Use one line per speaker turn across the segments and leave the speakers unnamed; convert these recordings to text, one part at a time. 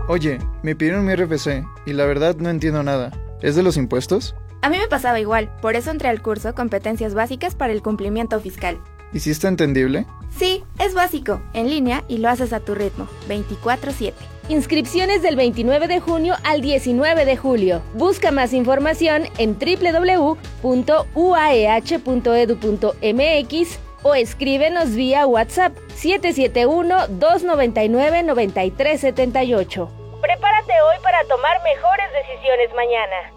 Oye, me pidieron mi RFC y la verdad no entiendo nada. ¿Es de los impuestos?
A mí me pasaba igual, por eso entré al curso Competencias Básicas para el Cumplimiento Fiscal.
¿Y si está entendible?
Sí, es básico, en línea y lo haces a tu ritmo, 24/7.
Inscripciones del 29 de junio al 19 de julio. Busca más información en www.uaeh.edu.mx o escríbenos vía WhatsApp 771-299-9378. Prepárate hoy para tomar mejores decisiones mañana.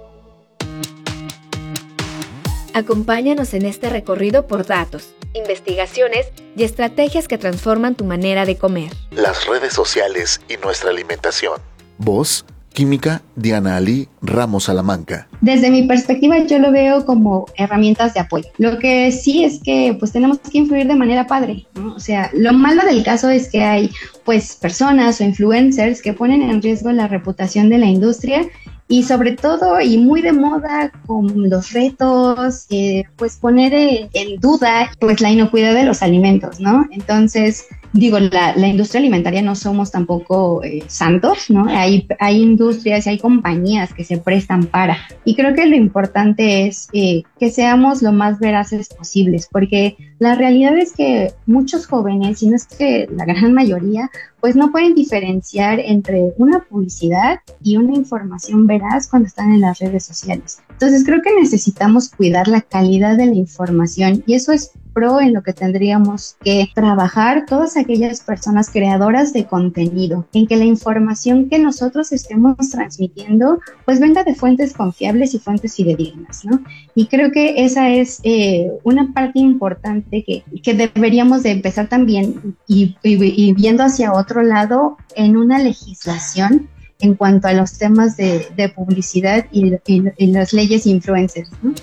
Acompáñanos en este recorrido por datos, investigaciones y estrategias que transforman tu manera de comer.
Las redes sociales y nuestra alimentación. Voz, Química, Diana Ali Ramos Salamanca.
Desde mi perspectiva yo lo veo como herramientas de apoyo. Lo que sí es que pues tenemos que influir de manera padre, ¿no? O sea, lo malo del caso es que hay pues personas o influencers que ponen en riesgo la reputación de la industria y sobre todo y muy de moda con los retos, pues poner en duda pues la inocuidad de los alimentos, ¿no? Entonces, digo, la industria alimentaria no somos tampoco santos, ¿no? Hay industrias y hay compañías que se prestan para. Y creo que lo importante es que seamos lo más veraces posibles, porque la realidad es que muchos jóvenes, si no es que la gran mayoría, pues no pueden diferenciar entre una publicidad y una información veraz cuando están en las redes sociales. Entonces creo que necesitamos cuidar la calidad de la información y eso es en lo que tendríamos que trabajar todas aquellas personas creadoras de contenido, en que la información que nosotros estemos transmitiendo pues venga de fuentes confiables y fuentes fidedignas, ¿no? Y creo que esa es una parte importante que deberíamos de empezar también y viendo hacia otro lado en una legislación en cuanto a los temas de publicidad y las leyes influencers, ¿no?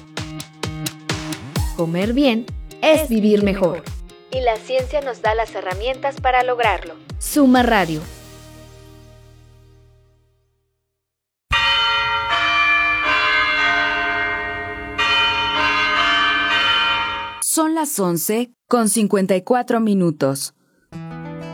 Comer bien es vivir mejor. Y la ciencia nos da las herramientas para lograrlo. Suma Radio.
Son las 11:54.